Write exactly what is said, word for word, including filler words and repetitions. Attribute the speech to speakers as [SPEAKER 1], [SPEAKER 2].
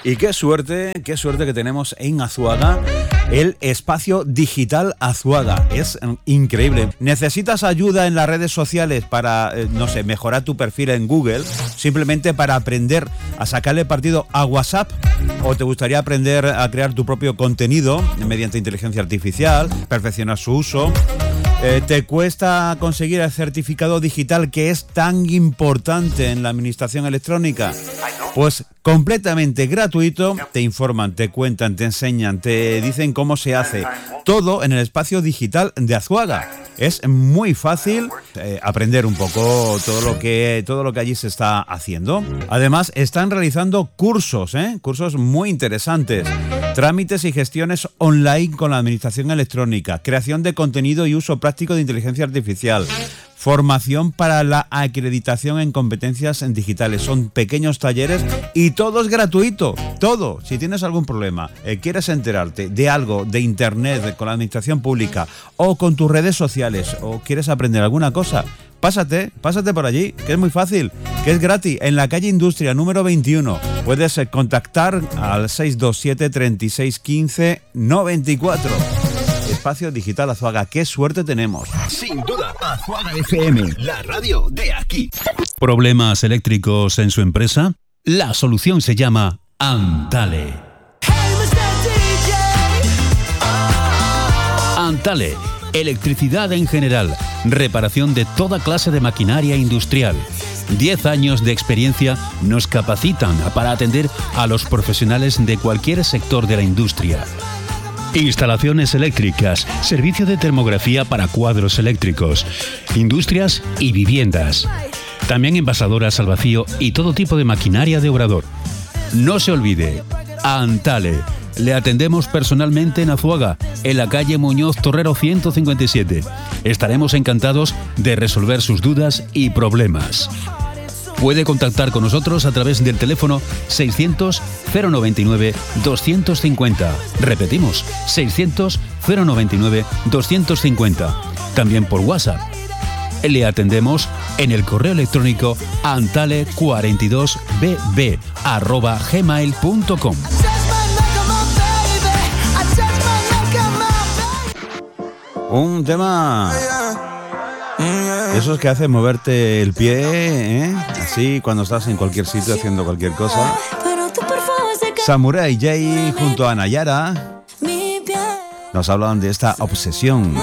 [SPEAKER 1] Y qué suerte, qué suerte que tenemos en Azuaga el espacio digital Azuaga. Es increíble. ¿Necesitas ayuda en las redes sociales para, eh, no sé, mejorar tu perfil en Google? Simplemente para aprender a sacarle partido a WhatsApp. ¿O te gustaría aprender a crear tu propio contenido mediante inteligencia artificial, perfeccionar su uso? Eh, ¿Te cuesta conseguir el certificado digital que es tan importante en la administración electrónica? Pues completamente gratuito, te informan, te cuentan, te enseñan, te dicen cómo se hace. Todo en el espacio digital de Azuaga. Es muy fácil eh, aprender un poco todo lo que todo lo que allí se está haciendo. Además, están realizando cursos, ¿eh? cursos muy interesantes. Trámites y gestiones online con la administración electrónica, creación de contenido y uso práctico de inteligencia artificial, formación para la acreditación en competencias digitales. Son pequeños talleres y todo es gratuito, todo. Si tienes algún problema, eh, quieres enterarte de algo de internet con la administración pública o con tus redes sociales o quieres aprender alguna cosa, Pásate, pásate por allí, que es muy fácil, que es gratis, en la calle Industria número veintiuno. Puedes eh, contactar al seis dos siete, treinta y seis, quince, noventa y cuatro. Espacio Digital Azuaga, qué suerte tenemos.
[SPEAKER 2] Sin duda, Azuaga F M, la radio de aquí.
[SPEAKER 3] ¿Problemas eléctricos en su empresa? La solución se llama Antale. Antale. Electricidad en general, reparación de toda clase de maquinaria industrial. Diez años de experiencia nos capacitan para atender a los profesionales de cualquier sector de la industria. Instalaciones eléctricas, servicio de termografía para cuadros eléctricos, industrias y viviendas. También envasadoras al vacío y todo tipo de maquinaria de obrador. No se olvide, Antale. Le atendemos personalmente en Azuaga, en la calle Muñoz Torrero ciento cincuenta y siete. Estaremos encantados de resolver sus dudas y problemas. Puede contactar con nosotros a través del teléfono seiscientos, cero noventa y nueve, doscientos cincuenta. Repetimos, seiscientos, cero noventa y nueve, doscientos cincuenta. También por WhatsApp. Le atendemos en el correo electrónico antale cuarenta y dos b b arroba gmail punto com.
[SPEAKER 1] Un tema... Esos que hacen moverte el pie, ¿eh? Así cuando estás en cualquier sitio haciendo cualquier cosa. Samurai J junto a Nayara nos hablan de esta obsesión.